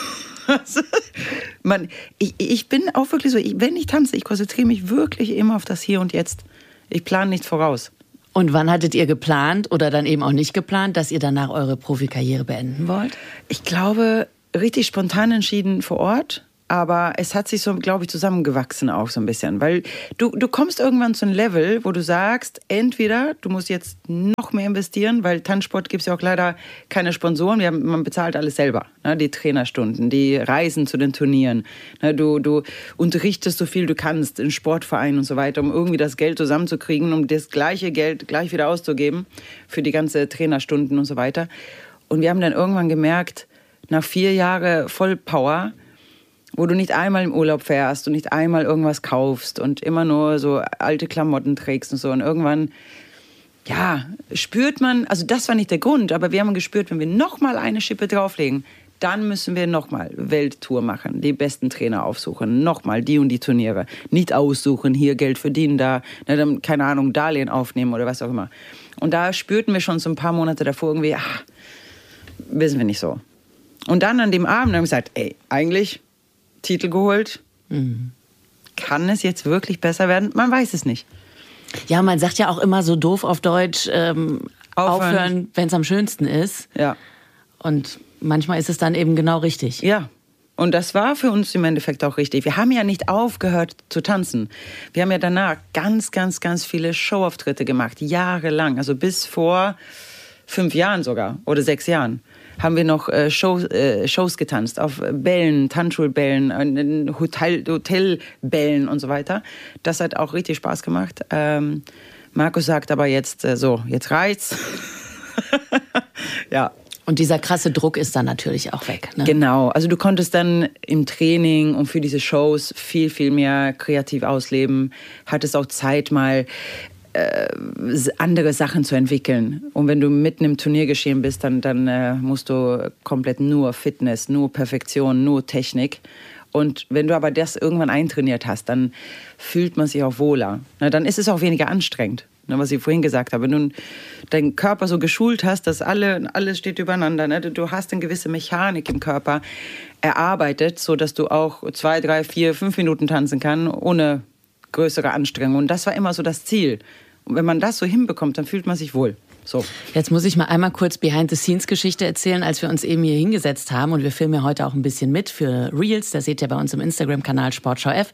Man, ich, ich bin auch wirklich so, ich, wenn ich tanze, ich konzentriere mich wirklich immer auf das Hier und Jetzt. Ich plane nicht voraus. Und wann hattet ihr geplant oder dann eben auch nicht geplant, dass ihr danach eure Profikarriere beenden wollt? Ich glaube, richtig spontan entschieden vor Ort. Aber es hat sich so, glaube ich, zusammengewachsen auch so ein bisschen. Weil du, du kommst irgendwann zu einem Level, wo du sagst, entweder du musst jetzt noch mehr investieren, weil Tanzsport gibt es ja auch leider keine Sponsoren. Wir haben, man bezahlt alles selber, ne? Die Trainerstunden, die Reisen zu den Turnieren. Ne? Du, du unterrichtest so viel du kannst in Sportvereinen und so weiter, um irgendwie das Geld zusammenzukriegen, um das gleiche Geld gleich wieder auszugeben für die ganze Trainerstunden und so weiter. Und wir haben dann irgendwann gemerkt, nach vier Jahren Vollpower, wo du nicht einmal im Urlaub fährst und nicht einmal irgendwas kaufst und immer nur so alte Klamotten trägst und so. Und irgendwann, ja, spürt man, also das war nicht der Grund, aber wir haben gespürt, wenn wir noch mal eine Schippe drauflegen, dann müssen wir noch mal Welttour machen, die besten Trainer aufsuchen, noch mal die und die Turniere. Nicht aussuchen, hier Geld verdienen, da, ne, dann, keine Ahnung, Darlehen aufnehmen oder was auch immer. Und da spürten wir schon so ein paar Monate davor irgendwie, ach, wissen wir nicht so. Und dann an dem Abend haben wir gesagt, ey, eigentlich Titel geholt, mhm. kann es jetzt wirklich besser werden? Man weiß es nicht. Ja, man sagt ja auch immer so doof auf Deutsch, ähm, aufhören, aufhören wenn es am schönsten ist. Ja. Und manchmal ist es dann eben genau richtig. Ja, und das war für uns im Endeffekt auch richtig. Wir haben ja nicht aufgehört zu tanzen. Wir haben ja danach ganz, ganz, ganz viele Showauftritte gemacht, jahrelang. Also bis vor fünf Jahren sogar oder sechs Jahren haben wir noch äh, Shows, äh, Shows getanzt auf Bällen, Tanzschulbällen, äh, Hotel, Hotelbällen und so weiter. Das hat auch richtig Spaß gemacht. Ähm, Markus sagt aber jetzt äh, so, jetzt reicht's. Ja. Und dieser krasse Druck ist dann natürlich auch weg. Ne? Genau, also du konntest dann im Training und für diese Shows viel, viel mehr kreativ ausleben. Hattest auch Zeit mal äh, andere Sachen zu entwickeln. Und wenn du mitten im Turniergeschehen bist, dann, dann äh, musst du komplett nur Fitness, nur Perfektion, nur Technik. Und wenn du aber das irgendwann eintrainiert hast, dann fühlt man sich auch wohler. Na, dann ist es auch weniger anstrengend. Ne, was ich vorhin gesagt habe, wenn du deinen Körper so geschult hast, dass alle, alles steht übereinander, ne? Du hast eine gewisse Mechanik im Körper erarbeitet, sodass du auch zwei, drei, vier, fünf Minuten tanzen kannst, ohne größere Anstrengung. Und das war immer so das Ziel. Und wenn man das so hinbekommt, dann fühlt man sich wohl. So. Jetzt muss ich mal einmal kurz Behind-the-Scenes-Geschichte erzählen, als wir uns eben hier hingesetzt haben. Und wir filmen ja heute auch ein bisschen mit für Reels. Das seht ihr bei uns im Instagram-Kanal Sportschau F.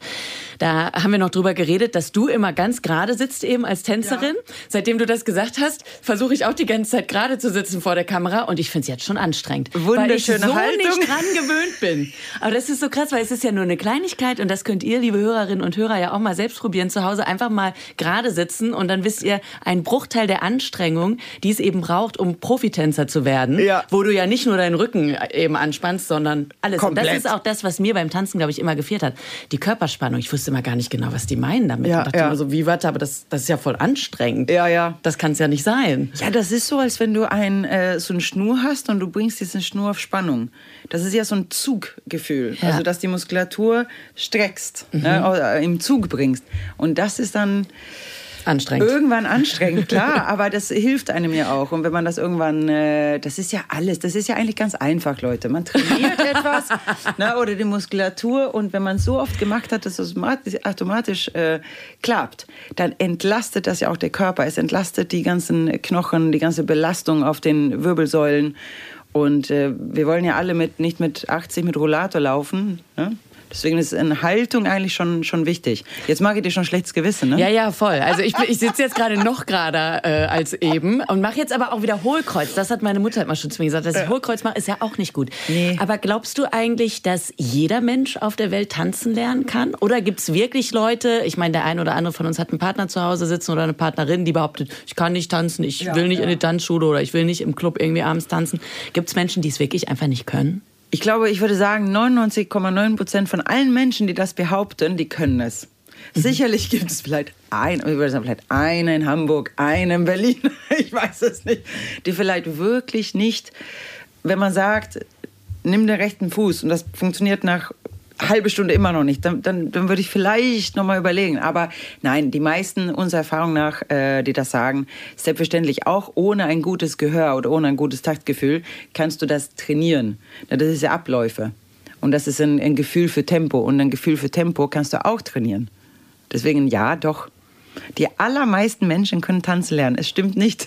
Da haben wir noch drüber geredet, dass du immer ganz gerade sitzt eben als Tänzerin. Ja. Seitdem du das gesagt hast, versuche ich auch die ganze Zeit gerade zu sitzen vor der Kamera. Und ich finde es jetzt schon anstrengend. Wunderschöne weil ich so Haltung. nicht dran gewöhnt bin. Aber das ist so krass, weil es ist ja nur eine Kleinigkeit. Und das könnt ihr, liebe Hörerinnen und Hörer, ja auch mal selbst probieren zu Hause. Einfach mal gerade sitzen. Und dann wisst ihr, ein Bruchteil der Anstrengung, die es eben braucht, um Profitänzer zu werden, ja. wo du ja nicht nur deinen Rücken eben anspannst, sondern alles. Komplett. Und das ist auch das, was mir beim Tanzen, glaube ich, immer gefehlt hat. Die Körperspannung. Ich wusste immer gar nicht genau, was die meinen damit. Ja, ich dachte ja. immer so, wie, warte, aber das, das ist ja voll anstrengend. Ja, ja. Das kann es ja nicht sein. Ja, das ist so, als wenn du ein, äh, so eine Schnur hast und du bringst diese Schnur auf Spannung. Das ist ja so ein Zuggefühl. Ja. Also, dass die Muskulatur streckst, mhm. ne, im Zug bringst. Und das ist dann anstrengend. Irgendwann anstrengend, klar, aber das hilft einem ja auch. Und wenn man das irgendwann, äh, das ist ja alles, das ist ja eigentlich ganz einfach, Leute. Man trainiert etwas, ne, oder die Muskulatur, und wenn man es so oft gemacht hat, dass es automatisch äh, klappt, dann entlastet das ja auch der Körper. Es entlastet die ganzen Knochen, die ganze Belastung auf den Wirbelsäulen. Und äh, wir wollen ja alle mit, nicht mit achtzig mit Rollator laufen, ne? Deswegen ist eine Haltung eigentlich schon, schon wichtig. Jetzt mag ich dir schon schlechtes Gewissen, ne? Ja, ja, voll. Also ich, ich sitze jetzt gerade noch gerader äh, als eben und mache jetzt aber auch wieder Hohlkreuz. Das hat meine Mutter immer schon zu mir gesagt. Dass ich Hohlkreuz mache, ist ja auch nicht gut. Nee. Aber glaubst du eigentlich, dass jeder Mensch auf der Welt tanzen lernen kann? Oder gibt es wirklich Leute, ich meine, der eine oder andere von uns hat einen Partner zu Hause sitzen oder eine Partnerin, die behauptet, ich kann nicht tanzen, ich ja, will nicht ja. in die Tanzschule oder ich will nicht im Club irgendwie abends tanzen. Gibt es Menschen, die es wirklich einfach nicht können? Ich glaube, ich würde sagen, neunundneunzig Komma neun Prozent von allen Menschen, die das behaupten, die können es. Mhm. Sicherlich gibt es vielleicht ein, ich würde sagen, vielleicht einen in Hamburg, einen in Berlin, ich weiß es nicht, die vielleicht wirklich nicht, wenn man sagt, nimm den rechten Fuß und das funktioniert nach halbe Stunde immer noch nicht, dann, dann, dann würde ich vielleicht noch mal überlegen. Aber nein, die meisten unserer Erfahrung nach, äh, die das sagen, selbstverständlich auch ohne ein gutes Gehör oder ohne ein gutes Taktgefühl, kannst du das trainieren. Das ist ja Abläufe. Und das ist ein, ein Gefühl für Tempo. Und ein Gefühl für Tempo kannst du auch trainieren. Deswegen ja, doch. Die allermeisten Menschen können tanzen lernen. Es stimmt nicht.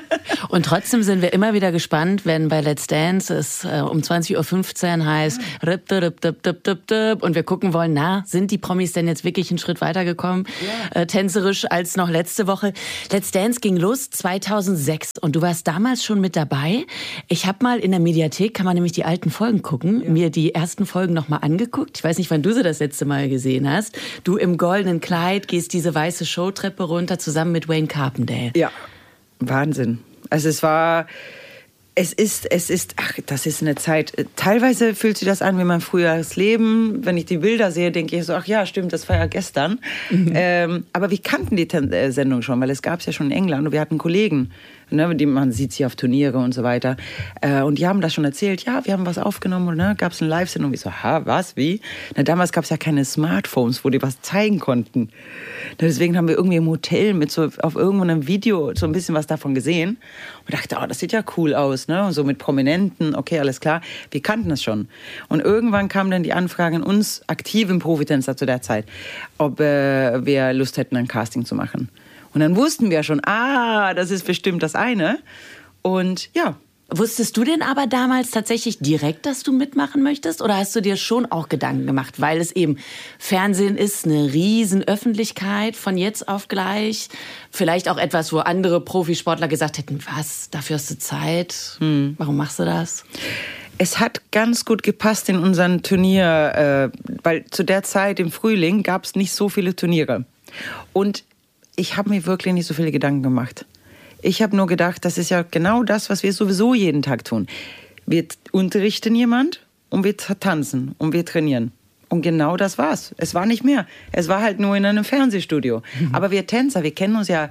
Und trotzdem sind wir immer wieder gespannt, wenn bei Let's Dance es äh, um zwanzig Uhr fünfzehn heißt rip, rip, rip, rip, rip, rip, und wir gucken wollen, na, sind die Promis denn jetzt wirklich einen Schritt weitergekommen, ja. äh, tänzerisch, als noch letzte Woche? Let's Dance ging los zweitausendsechs und du warst damals schon mit dabei. Ich habe mal in der Mediathek, kann man nämlich die alten Folgen gucken, ja. mir die ersten Folgen noch mal angeguckt. Ich weiß nicht, wann du sie das letzte Mal gesehen hast. Du im goldenen Kleid gehst diese weiße Showtreppe runter zusammen mit Wayne Carpendale. Ja, Wahnsinn. Also es war Es ist, es ist, ach, das ist eine Zeit. Teilweise fühlt sich das an wie mein früheres Leben. Wenn ich die Bilder sehe, denke ich so, ach ja, stimmt, das war ja gestern. Mhm. Ähm, aber wir kannten die Ten- äh, Sendung schon, weil es gab es ja schon in England und wir hatten Kollegen, ne, die, man sieht sie auf Turniere und so weiter. Äh, und die haben das schon erzählt, ja, wir haben was aufgenommen und ne, gab es eine Live-Sendung. Ich so, ha, was, wie? Na, damals gab es ja keine Smartphones, wo die was zeigen konnten. Na, deswegen haben wir irgendwie im Hotel mit so auf irgendeinem Video so ein bisschen was davon gesehen und dachte, oh, das sieht ja cool aus. Ne? Und so mit Prominenten, okay, alles klar. Wir kannten das schon. Und irgendwann kam dann die Anfrage an uns, aktiven Profitänzer zu der Zeit, ob äh, wir Lust hätten, ein Casting zu machen. Und dann wussten wir schon, ah, das ist bestimmt das eine. Und ja. Wusstest du denn aber damals tatsächlich direkt, dass du mitmachen möchtest? Oder hast du dir schon auch Gedanken gemacht? Weil es eben Fernsehen ist, eine riesen Öffentlichkeit von jetzt auf gleich. Vielleicht auch etwas, wo andere Profisportler gesagt hätten, was, dafür hast du Zeit? Hm. Warum machst du das? Es hat ganz gut gepasst in unseren Turnier, äh, weil zu der Zeit im Frühling gab es nicht so viele Turniere. Und ich habe mir wirklich nicht so viele Gedanken gemacht. Ich habe nur gedacht, das ist ja genau das, was wir sowieso jeden Tag tun. Wir unterrichten jemand und wir tanzen und wir trainieren. Und genau das war's. Es war nicht mehr. Es war halt nur in einem Fernsehstudio. Mhm. Aber wir Tänzer, wir kennen uns ja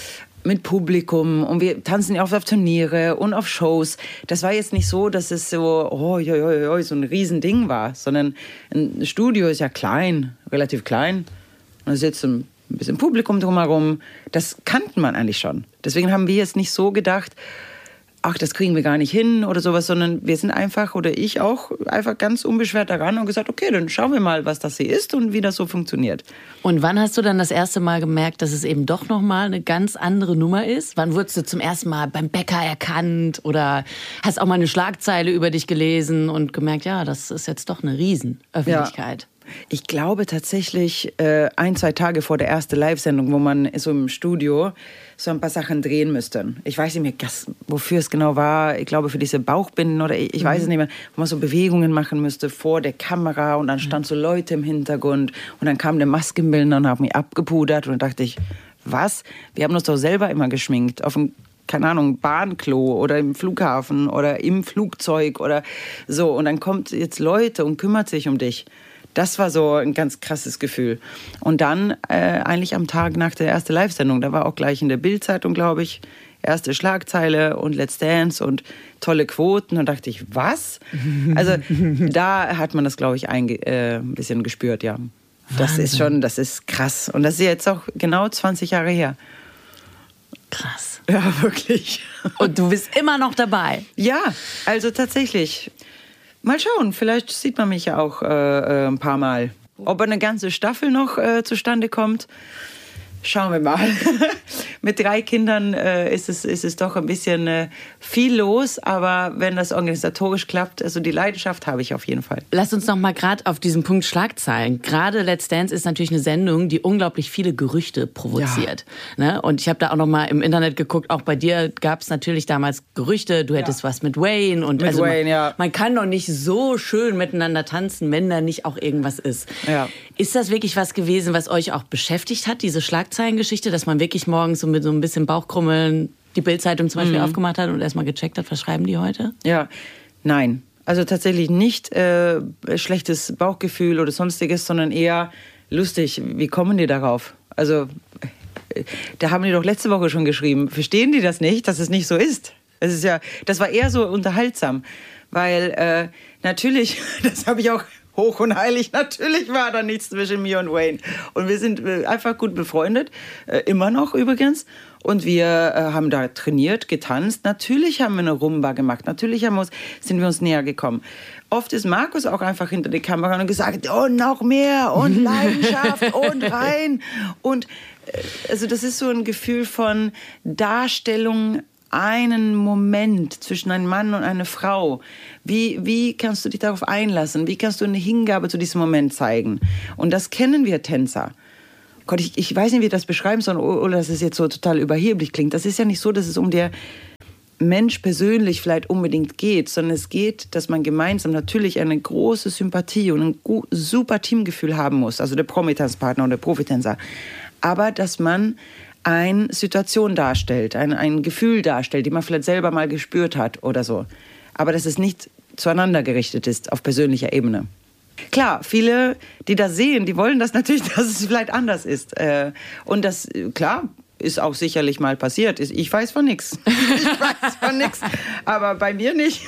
mit Publikum und wir tanzen ja oft auf Turniere und auf Shows. Das war jetzt nicht so, dass es so, oh, jo, jo, jo, so ein Riesending war, sondern ein Studio ist ja klein, relativ klein. Und da sitzt ein ein bisschen Publikum drumherum. Das kannten man eigentlich schon. Deswegen haben wir jetzt nicht so gedacht, ach, das kriegen wir gar nicht hin oder sowas, sondern wir sind einfach, oder ich auch, einfach ganz unbeschwert daran und gesagt, okay, dann schauen wir mal, was das hier ist und wie das so funktioniert. Und wann hast du dann das erste Mal gemerkt, dass es eben doch nochmal eine ganz andere Nummer ist? Wann wurdest du zum ersten Mal beim Bäcker erkannt oder hast auch mal eine Schlagzeile über dich gelesen und gemerkt, ja, das ist jetzt doch eine Riesenöffentlichkeit? Ja. Ich glaube tatsächlich äh, ein, zwei Tage vor der ersten Live-Sendung, wo man so im Studio so ein paar Sachen drehen müsste. Ich weiß nicht mehr, wofür es genau war. Ich glaube für diese Bauchbinden oder ich, ich weiß es nicht mehr, wo man so Bewegungen machen müsste vor der Kamera und dann stand so Leute im Hintergrund und dann kam der Maskenbildner und hat mich abgepudert und dann dachte ich, was? Wir haben uns doch selber immer geschminkt auf dem, keine Ahnung, Bahnklo oder im Flughafen oder im Flugzeug oder so. Und dann kommt jetzt Leute und kümmert sich um dich. Das war so ein ganz krasses Gefühl. Und dann äh, eigentlich am Tag nach der ersten Live-Sendung, da war auch gleich in der Bild-Zeitung, glaube ich, erste Schlagzeile und Let's Dance und tolle Quoten. Und dachte ich, was? Also da hat man das, glaube ich, ein äh, bisschen gespürt, ja. Das Wahnsinn. Ist schon, das ist krass. Und das ist jetzt auch genau zwanzig Jahre her. Krass. Ja, wirklich. Und du bist immer noch dabei? Ja, also tatsächlich. Mal schauen, vielleicht sieht man mich ja auch äh, ein paar Mal. Ob eine ganze Staffel noch äh, zustande kommt, schauen wir mal. Mit drei Kindern äh, ist, es, ist es doch ein bisschen äh, viel los, aber wenn das organisatorisch klappt, also die Leidenschaft habe ich auf jeden Fall. Lass uns noch mal gerade auf diesen Punkt Schlagzeilen. Gerade Let's Dance ist natürlich eine Sendung, die unglaublich viele Gerüchte provoziert. Ja. Ne? Und ich habe da auch noch mal im Internet geguckt, auch bei dir gab es natürlich damals Gerüchte, du hättest ja. was mit Wayne. Und mit also Wayne, man, ja. man kann doch nicht so schön miteinander tanzen, wenn da nicht auch irgendwas ist. Ja. Ist das wirklich was gewesen, was euch auch beschäftigt hat, diese Schlagzeilengeschichte, dass man wirklich morgens so mit so ein bisschen Bauchkrummeln die Bild-Zeitung zum Beispiel mhm. aufgemacht hat und erstmal gecheckt hat, was schreiben die heute? Ja, nein. Also tatsächlich nicht äh, schlechtes Bauchgefühl oder sonstiges, sondern eher lustig. Wie kommen die darauf? Also, äh, da haben die doch letzte Woche schon geschrieben. Verstehen die das nicht, dass es nicht so ist? Es ist ja, das war eher so unterhaltsam, weil äh, natürlich, das habe ich auch hoch und heilig, natürlich war da nichts zwischen mir und Wayne. Und wir sind einfach gut befreundet, äh, immer noch übrigens. Und wir äh, haben da trainiert, getanzt. Natürlich haben wir eine Rumba gemacht, natürlich haben wir uns, sind wir uns näher gekommen. Oft ist Markus auch einfach hinter der Kamera und gesagt, oh, noch mehr und Leidenschaft und rein. Und äh, also das ist so ein Gefühl von Darstellung, einen Moment zwischen einem Mann und einer Frau. Wie, wie kannst du dich darauf einlassen? Wie kannst du eine Hingabe zu diesem Moment zeigen? Und das kennen wir Tänzer. Gott, ich, ich weiß nicht, wie ich das beschreiben soll, oder dass es jetzt so total überheblich klingt. Das ist ja nicht so, dass es um der Mensch persönlich vielleicht unbedingt geht, sondern es geht, dass man gemeinsam natürlich eine große Sympathie und ein super Teamgefühl haben muss, also der Promi-Tanzpartner und der Profitänzer. Aber dass man eine Situation darstellt, ein, ein Gefühl darstellt, die man vielleicht selber mal gespürt hat oder so. Aber dass es nicht zueinander gerichtet ist auf persönlicher Ebene. Klar, viele, die das sehen, die wollen das natürlich, dass es vielleicht anders ist. Und das, klar, ist auch sicherlich mal passiert. Ich weiß von nichts. Ich weiß von nichts. Aber bei mir nicht.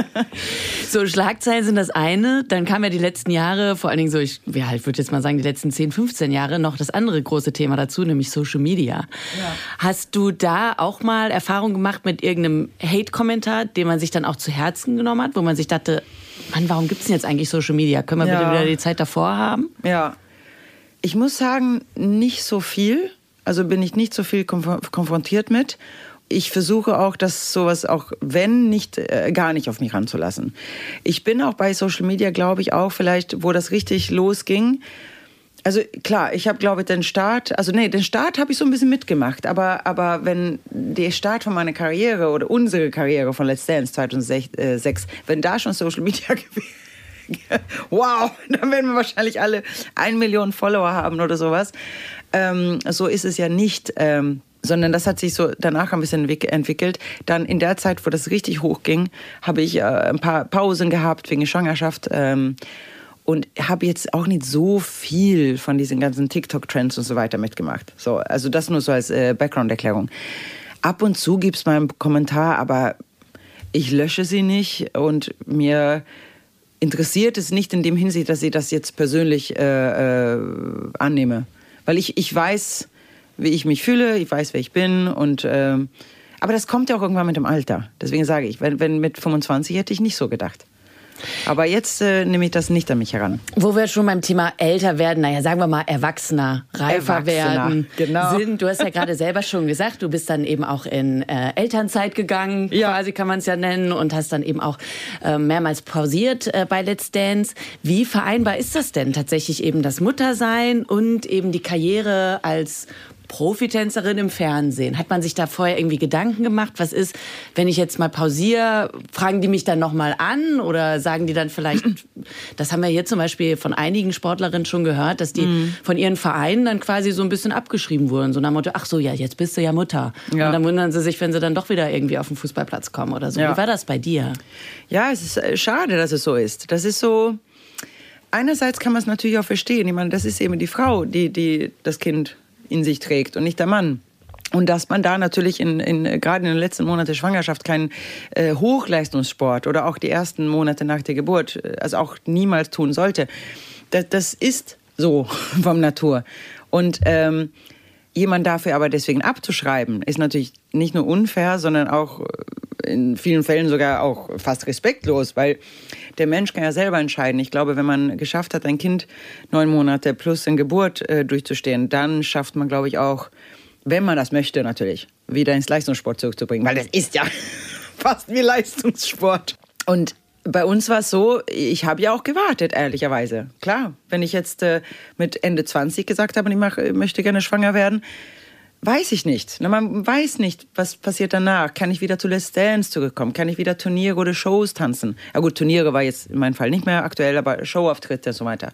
So, Schlagzeilen sind das eine. Dann kam ja die letzten Jahre, vor allen Dingen so, ich ja, ich würde jetzt mal sagen, die letzten zehn, fünfzehn Jahre noch das andere große Thema dazu, nämlich Social Media. Ja. Hast du da auch mal Erfahrung gemacht mit irgendeinem Hate-Kommentar, den man sich dann auch zu Herzen genommen hat, wo man sich dachte, Mann, warum gibt es denn jetzt eigentlich Social Media? Können wir ja. bitte wieder die Zeit davor haben? Ja. Ich muss sagen, nicht so viel. Also bin ich nicht so viel konf- konfrontiert mit. Ich versuche auch, dass sowas auch, wenn, nicht äh, gar nicht auf mich ranzulassen. Ich bin auch bei Social Media, glaube ich, auch vielleicht, wo das richtig losging. Also klar, ich habe, glaube ich, den Start, also nee, den Start habe ich so ein bisschen mitgemacht. Aber, aber wenn der Start von meiner Karriere oder unsere Karriere von Let's Dance zweitausendsechs, wenn da schon Social Media gewesen, wow, dann werden wir wahrscheinlich alle eine Million Follower haben oder sowas. Ähm, so ist es ja nicht, ähm, sondern das hat sich so danach ein bisschen entwickelt. Dann in der Zeit, wo das richtig hochging, habe ich äh, ein paar Pausen gehabt wegen Schwangerschaft ähm, und habe jetzt auch nicht so viel von diesen ganzen TikTok-Trends und so weiter mitgemacht. So, also das nur so als äh, Background-Erklärung. Ab und zu gibt es mal einen Kommentar, aber ich lösche sie nicht und mir interessiert es nicht in dem Hinsicht, dass ich das jetzt persönlich äh, äh, annehme. Weil ich, ich weiß, wie ich mich fühle, ich weiß, wer ich bin. Und, ähm, aber das kommt ja auch irgendwann mit dem Alter. Deswegen sage ich, wenn, wenn mit fünfundzwanzig hätte ich nicht so gedacht. Aber jetzt äh, nehme ich das nicht an mich heran. Wo wir schon beim Thema älter werden, naja, sagen wir mal erwachsener, reifer Erwachsener, werden genau. sind. Du hast ja gerade selber schon gesagt, du bist dann eben auch in äh, Elternzeit gegangen, ja. quasi kann man es ja nennen, und hast dann eben auch äh, mehrmals pausiert äh, bei Let's Dance. Wie vereinbar ist das denn tatsächlich eben das Muttersein und eben die Karriere als Profitänzerin im Fernsehen? Hat man sich da vorher irgendwie Gedanken gemacht? Was ist, wenn ich jetzt mal pausiere, fragen die mich dann nochmal an oder sagen die dann vielleicht, das haben wir hier zum Beispiel von einigen Sportlerinnen schon gehört, dass die mhm. von ihren Vereinen dann quasi so ein bisschen abgeschrieben wurden. So nach dem Motto, ach so, ja, jetzt bist du ja Mutter. Ja. Und dann wundern sie sich, wenn sie dann doch wieder irgendwie auf den Fußballplatz kommen oder so. Ja. Wie war das bei dir? Ja, es ist schade, dass es so ist. Das ist so, einerseits kann man es natürlich auch verstehen. Ich meine, das ist eben die Frau, die, die das Kind in sich trägt und nicht der Mann. Und dass man da natürlich in, in, gerade in den letzten Monaten der Schwangerschaft keinen äh, Hochleistungssport oder auch die ersten Monate nach der Geburt, also auch niemals tun sollte. Das, das ist so vom Natur. Und ähm, jemand dafür aber deswegen abzuschreiben, ist natürlich nicht nur unfair, sondern auch in vielen Fällen sogar auch fast respektlos, weil der Mensch kann ja selber entscheiden. Ich glaube, wenn man geschafft hat, ein Kind neun Monate plus in Geburt äh, durchzustehen, dann schafft man, glaube ich, auch, wenn man das möchte natürlich, wieder ins Leistungssport zurückzubringen, weil das ist ja fast wie Leistungssport. Und bei uns war es so, ich habe ja auch gewartet, ehrlicherweise. Klar, wenn ich jetzt äh, mit Ende zwanzig gesagt habe, ich mach, möchte gerne schwanger werden, weiß ich nicht. Man weiß nicht, was passiert danach. Kann ich wieder zu Let's Dance zurückkommen? Kann ich wieder Turniere oder Shows tanzen? Ja gut, Turniere war jetzt in meinem Fall nicht mehr aktuell, aber Showauftritte und so weiter.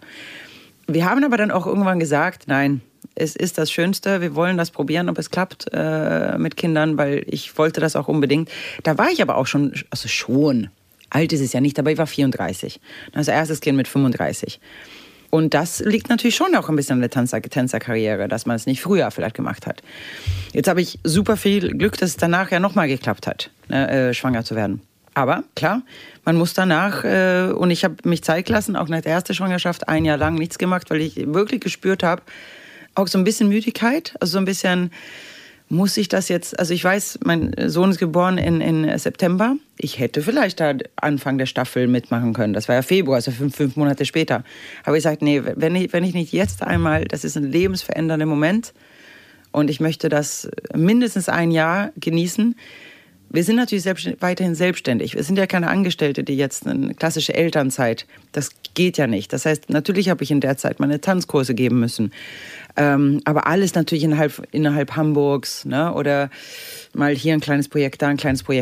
Wir haben aber dann auch irgendwann gesagt, nein, es ist das Schönste, wir wollen das probieren, ob es klappt äh, mit Kindern, weil ich wollte das auch unbedingt. Da war ich aber auch schon, also schon, alt ist es ja nicht, aber ich war vierunddreißig. Das erstes Kind mit fünfunddreißig. Und das liegt natürlich schon auch ein bisschen an der Tänzer- Tänzerkarriere, dass man es nicht früher vielleicht gemacht hat. Jetzt habe ich super viel Glück, dass es danach ja nochmal geklappt hat, ne, äh, schwanger zu werden. Aber klar, man muss danach, äh, und ich habe mich Zeit gelassen, auch nach der ersten Schwangerschaft, ein Jahr lang nichts gemacht, weil ich wirklich gespürt habe, auch so ein bisschen Müdigkeit, also so ein bisschen, muss ich das jetzt, also ich weiß, mein Sohn ist geboren in, in September. Ich hätte vielleicht da Anfang der Staffel mitmachen können. Das war ja Februar, also fünf, fünf Monate später. Aber ich sagte, nee, wenn ich, wenn ich nicht jetzt einmal, das ist ein lebensverändernder Moment und ich möchte das mindestens ein Jahr genießen. Wir sind natürlich selbst, weiterhin selbstständig. Wir sind ja keine Angestellte, die jetzt eine klassische Elternzeit, das geht ja nicht. Das heißt, natürlich habe ich in der Zeit meine Tanzkurse geben müssen. Ähm, aber alles natürlich innerhalb, innerhalb Hamburgs, ne? Oder mal hier ein kleines Projekt, da ein kleines Projekt.